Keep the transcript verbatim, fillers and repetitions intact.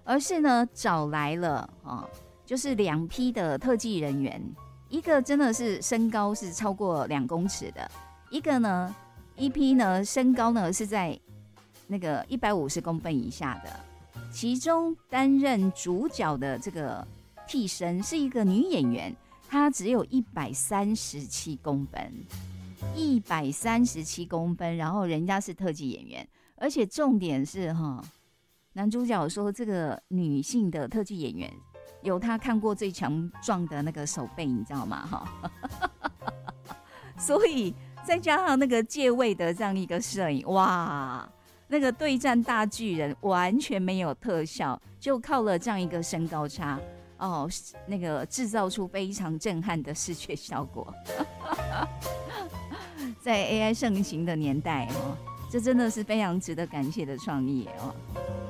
而是呢找来了哦，就是两批的特技人员，一个真的是身高是超过两公尺的，一个呢一批呢身高呢是在那个一百五十公分以下的。其中担任主角的这个替身是一个女演员，她只有一百三十七公分，一百三十七公分，然后人家是特技演员，而且重点是哈，男主角说这个女性的特技演员有他看过最强壮的那个手背，你知道吗？哈，所以再加上那个借位的这样一个摄影，哇！那个对战大巨人完全没有特效，就靠了这样一个身高差哦，那个制造出非常震撼的视觉效果。在 A I 盛行的年代哦，这真的是非常值得感谢的创意哦。